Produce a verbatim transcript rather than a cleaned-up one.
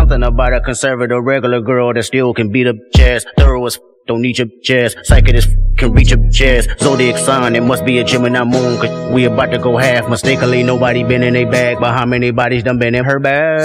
Nothing about a conservative regular girl that still can beat up chairs. Thorough as f- don't need your chairs. Psychic as f- can reach your chairs. Zodiac sign, it must be a Gemini moon. Cause we about to go half. Mistakenly, nobody been in a bag. But how many bodies done been in her bag?